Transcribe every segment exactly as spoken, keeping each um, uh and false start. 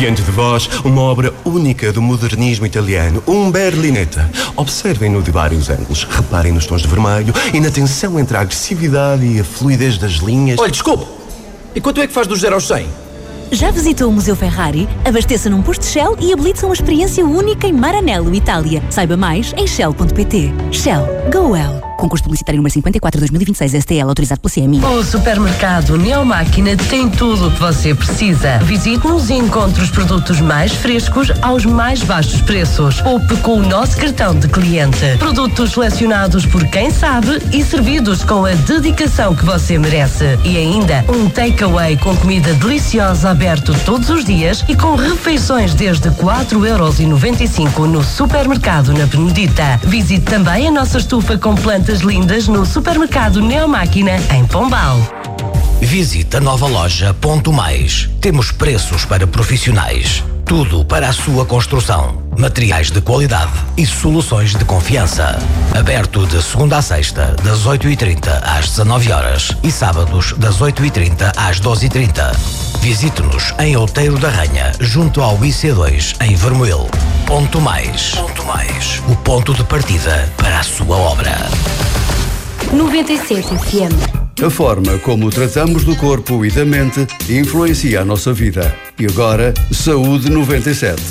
Diante de vós, uma obra única do modernismo italiano, um Berlinetta. Observem-no de vários ângulos, reparem nos tons de vermelho e na tensão entre a agressividade e a fluidez das linhas. Olha, desculpe, e quanto é que faz dos zero aos cem? Já visitou o Museu Ferrari? Abasteça num posto Shell e habilite-se a uma experiência única em Maranello, Itália. Saiba mais em shell ponto pt. Shell. Go well. Concurso publicitário número cinquenta e quatro de dois mil e vinte e seis, S T L, autorizado pela C M I. O supermercado Neomáquina tem tudo o que você precisa. Visite-nos e encontre os produtos mais frescos aos mais baixos preços. Poupe com o nosso cartão de cliente. Produtos selecionados por quem sabe e servidos com a dedicação que você merece. E ainda, um takeaway com comida deliciosa aberto todos os dias e com refeições desde quatro euros e noventa e cinco no supermercado na Benedita. Visite também a nossa estufa com plantas lindas no supermercado Neomáquina em Pombal. Visite a nova loja Ponto Mais. Temos preços para profissionais. Tudo para a sua construção. Materiais de qualidade e soluções de confiança. Aberto de segunda a sexta, das oito e trinta às dezanove horas e sábados das oito e trinta às doze e trinta. Visite-nos em Outeiro da Ranha, junto ao I C dois, em Vermoil. Ponto Mais. Ponto Mais. O ponto de partida para a sua obra. noventa e sete F M. A forma como tratamos do corpo e da mente influencia a nossa vida. E agora, Saúde noventa e sete.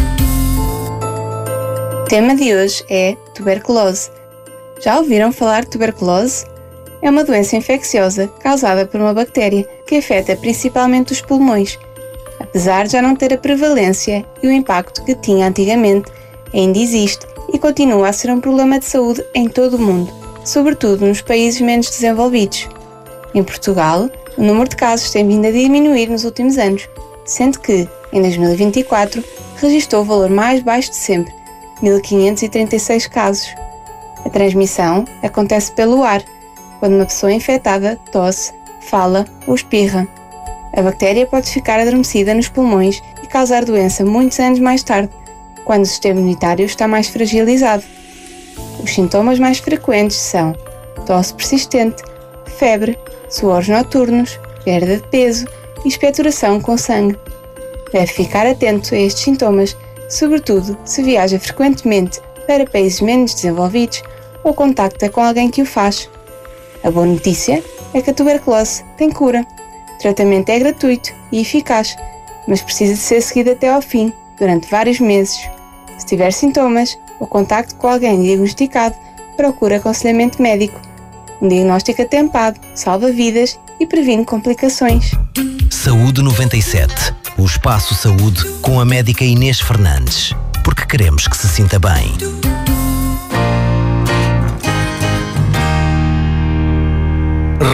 O tema de hoje é tuberculose. Já ouviram falar de tuberculose? É uma doença infecciosa causada por uma bactéria que afeta principalmente os pulmões. Apesar de já não ter a prevalência e o impacto que tinha antigamente, ainda existe e continua a ser um problema de saúde em todo o mundo, sobretudo nos países menos desenvolvidos. Em Portugal, o número de casos tem vindo a diminuir nos últimos anos, sendo que, em dois mil e vinte e quatro, registrou o valor mais baixo de sempre, mil quinhentos e trinta e seis casos. A transmissão acontece pelo ar, quando uma pessoa infectada tosse, fala ou espirra. A bactéria pode ficar adormecida nos pulmões e causar doença muitos anos mais tarde, quando o sistema imunitário está mais fragilizado. Os sintomas mais frequentes são tosse persistente, febre, suores noturnos, perda de peso e expectoração com sangue. Deve ficar atento a estes sintomas, sobretudo se viaja frequentemente para países menos desenvolvidos ou contacta com alguém que o faz. A boa notícia é que a tuberculose tem cura. O tratamento é gratuito e eficaz, mas precisa de ser seguido até ao fim, durante vários meses. Se tiver sintomas ou contacto com alguém diagnosticado, procure aconselhamento médico. Um diagnóstico atempado salva vidas e previne complicações. Saúde noventa e sete. O Espaço Saúde com a médica Inês Fernandes. Porque queremos que se sinta bem.